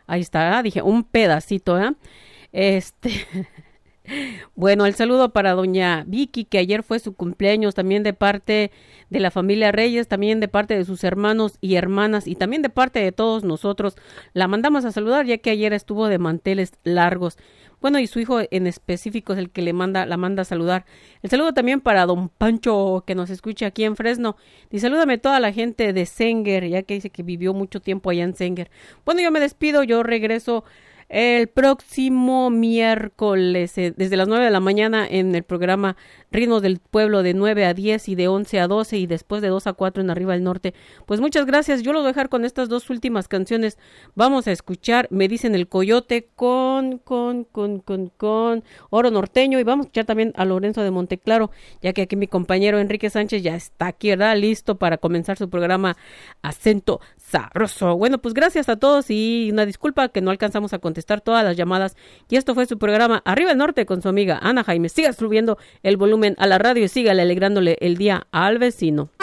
Ahí está, dije un pedacito, ¿eh? Este, bueno, el saludo para doña Vicky, que ayer fue su cumpleaños, también de parte de la familia Reyes, también de parte de sus hermanos y hermanas, y también de parte de todos nosotros. La mandamos a saludar, ya que ayer estuvo de manteles largos. Bueno, y su hijo en específico es el que la manda a saludar. El saludo también para don Pancho, que nos escucha aquí en Fresno. Y salúdame toda la gente de Senger, ya que dice que vivió mucho tiempo allá en Senger. Bueno, yo me despido, yo regreso el próximo miércoles, desde las 9 de la mañana en el programa Ritmos del Pueblo, de 9 a 10 y de 11 a 12 y después de 2 a 4 en Arriba del Norte. Pues muchas gracias. Yo lo voy a dejar con estas dos últimas canciones. Vamos a escuchar Me Dicen el Coyote con Oro Norteño, y vamos a escuchar también a Lorenzo de Monteclaro, ya que aquí mi compañero Enrique Sánchez ya está aquí, ¿verdad? Listo para comenzar su programa Acento Sabroso. Bueno, pues gracias a todos y una disculpa que no alcanzamos a contestar todas las llamadas. Y esto fue su programa Arriba del Norte con su amiga Ana Jaime. Siga subiendo el volumen a la radio y sígale alegrándole el día al vecino.